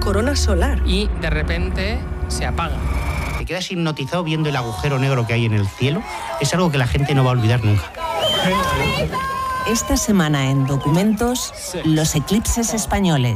corona solar. Y de repente se apaga. Te quedas hipnotizado viendo el agujero negro que hay en el cielo. Es algo que la gente no va a olvidar nunca. Esta semana en Documentos, los eclipses españoles.